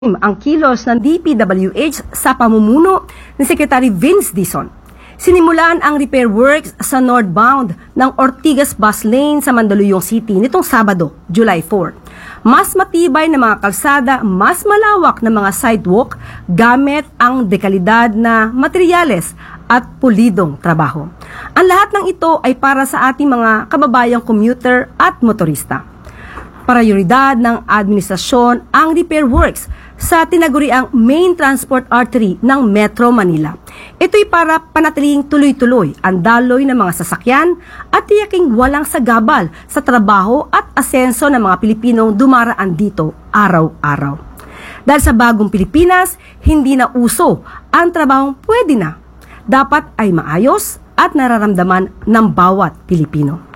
ang kilos ng DPWH sa pamumuno ni Secretary Vince Dizon. Sinimulan ang repair works sa northbound ng Ortigas Bus Lane sa Mandaluyong City nitong Sabado, July 4. Mas matibay na mga kalsada, mas malawak na mga sidewalk gamit ang dekalidad na materyales at pulidong trabaho. Ang lahat ng ito ay para sa ating mga kababayang commuter at motorista. Prioridad ng administrasyon ang repair works sa tinaguriang main transport artery ng Metro Manila. Ito'y para panatiling tuloy-tuloy ang daloy ng mga sasakyan at tiyaking walang sagabal sa trabaho at asenso ng mga Pilipinong dumaraan dito araw-araw. Dahil sa bagong Pilipinas, hindi na uso ang trabahong pwede na. Dapat ay maayos at nararamdaman ng bawat Pilipino.